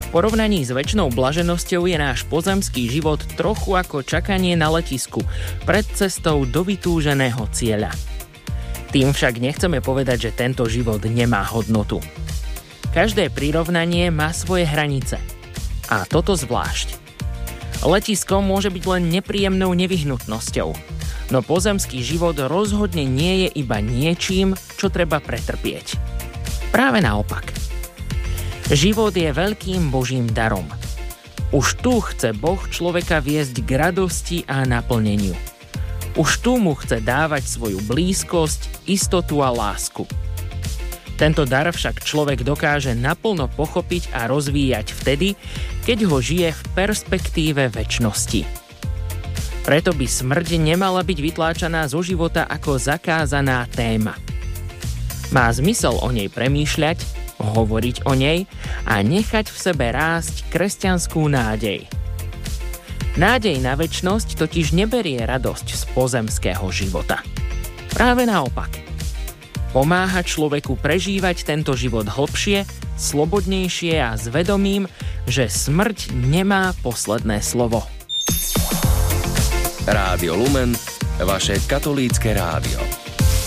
V porovnaní s večnou blaženosťou je náš pozemský život trochu ako čakanie na letisku pred cestou do vytúženého cieľa. Tým však nechceme povedať, že tento život nemá hodnotu. Každé prirovnanie má svoje hranice. A toto zvlášť. Letisko môže byť len nepríjemnou nevyhnutnosťou, no pozemský život rozhodne nie je iba niečím, čo treba pretrpieť. Práve naopak. Život je veľkým Božím darom. Už tu chce Boh človeka viesť k radosti a naplneniu. Už tu mu chce dávať svoju blízkosť, istotu a lásku. Tento dar však človek dokáže naplno pochopiť a rozvíjať vtedy, keď ho žije v perspektíve večnosti. Preto by smrť nemala byť vytláčaná zo života ako zakázaná téma. Má zmysel o nej premýšľať, hovoriť o nej a nechať v sebe rásť kresťanskú nádej. Nádej na večnosť totiž neberie radosť z pozemského života. Práve naopak. Pomáha človeku prežívať tento život hlbšie, slobodnejšie a s vedomím, že smrť nemá posledné slovo. Rádio Lumen, vaše katolícke rádio.